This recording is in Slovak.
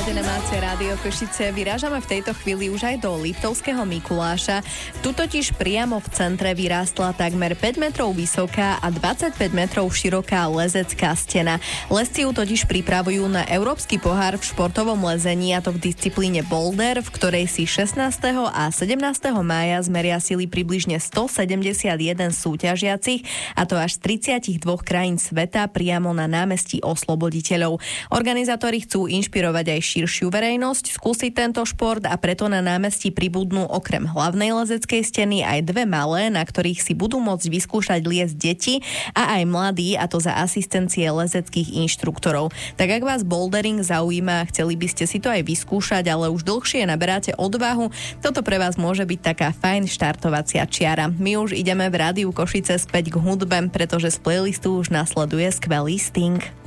Naladené máte Rádio Košice. Vyrážame v tejto chvíli už aj do Liptovského Mikuláša. Tu totiž priamo v centre vyrástla takmer 5 metrov vysoká a 25 metrov široká lezecká stena. Lezci ju totiž pripravujú na Európsky pohár v športovom lezení, a to v disciplíne boulder, v ktorej si 16. a 17. mája zmeria sily približne 171 súťažiacich, a to až z 32 krajín sveta priamo na námestí Osloboditeľov. Organizátori chcú inšpirovať aj širšiu verejnosť skúsiť tento šport, a preto na námestí pribudnú okrem hlavnej lezeckej steny aj dve malé, na ktorých si budú môcť vyskúšať liesť deti a aj mladí, a to za asistencie lezeckých inštruktorov. Tak ak vás bouldering zaujíma, chceli by ste si to aj vyskúšať, ale už dlhšie naberáte odvahu, toto pre vás môže byť taká fajn štartovacia čiara. My už ideme v Rádiu Košice späť k hudbe, pretože z playlistu už nasleduje skvelý Sting.